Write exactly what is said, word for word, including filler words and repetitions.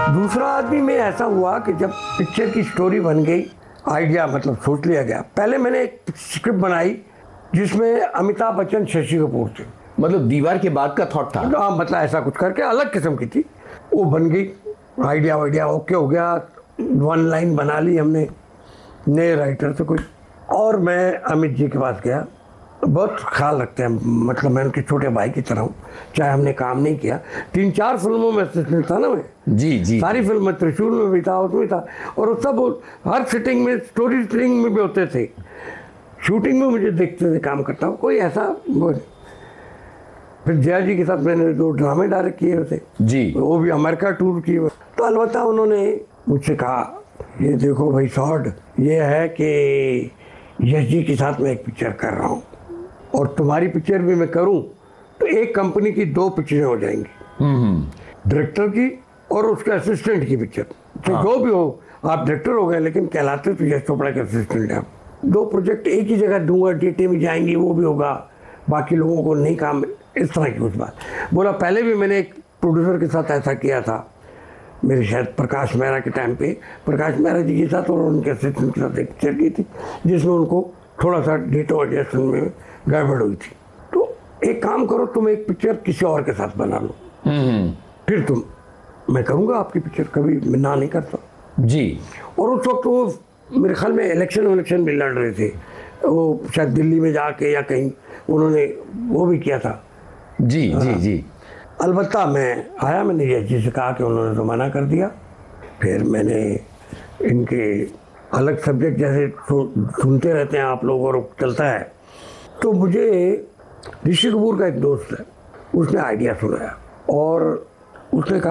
दूसरा आदमी में ऐसा हुआ कि जब पिक्चर की स्टोरी बन गई, आइडिया मतलब सोच लिया गया, पहले मैंने एक स्क्रिप्ट बनाई जिसमें अमिताभ बच्चन, शशि कपूर थे। मतलब दीवार के बाद का थॉट था? हाँ, मतलब ऐसा कुछ करके अलग किस्म की थी। वो बन गई, आइडिया वाइडिया ओके हो गया, वन लाइन बना ली हमने नए राइटर से कोई। और मैं अमित जी के पास गया, बहुत ख्याल रखते हैं, मतलब मैं उनके छोटे भाई की तरह हूँ, चाहे हमने काम नहीं किया। तीन चार फिल्मों में असिस्टेंट था ना मैं। जी जी। सारी फिल्म में, त्रिशूल में भी था, उसमें था, और सब हर सिटिंग में, स्टोरी टेलिंग में भी होते थे, शूटिंग में मुझे देखते थे काम करता हूँ, कोई ऐसा वो। फिर जया जी के साथ मैंने दो ड्रामे डायरेक्ट किए थे जी, वो भी अमेरिका टूर किए। तो अलबत्ता उन्होंने मुझसे कहा, ये देखो भाई शॉर्ट, ये है कि यश जी के साथ मैं एक पिक्चर कर रहा हूँ, और तुम्हारी पिक्चर भी मैं करूं तो एक कंपनी की दो पिक्चरें हो जाएंगी, डायरेक्टर की और उसके असिस्टेंट की पिक्चर। तो हाँ। जो भी हो, आप डायरेक्टर हो गए लेकिन कहलाते तो यश चोपड़ा के असिस्टेंट हैं। दो प्रोजेक्ट एक ही जगह दूंगा, डेटे में जाएंगी, वो भी होगा, बाकी लोगों को नहीं काम, इस तरह की कुछ बात बोला। पहले भी मैंने एक प्रोड्यूसर के साथ ऐसा किया था, मेरे शायद प्रकाश मेहरा के टाइम पे, प्रकाश मेहरा जी के साथ और उनके असिस्टेंट के साथ एक पिक्चर की थी जिसमें उनको थोड़ा सा डेटो एडजस्टमेंट में गड़बड़ हुई थी। तो एक काम करो, तुम एक पिक्चर किसी और के साथ बना लो, फिर तुम, मैं करूँगा आपकी पिक्चर, कभी मैं ना नहीं करता जी। और उस वक्त वो मेरे ख्याल में इलेक्शन इलेक्शन भी लड़ रहे थे, वो शायद दिल्ली में जाके या कहीं उन्होंने वो भी किया था। जी जी जी। अलबत्ता मैं आया, मैंने यश जी से कहा कि उन्होंने तो मना कर दिया। फिर मैंने इनके अलग सब्जेक्ट जैसे सुनते रहते हैं आप लोग और चलता है, तो मुझे ऋषि कपूर का एक दोस्त है, उसने आइडिया सुनाया और उसने कहा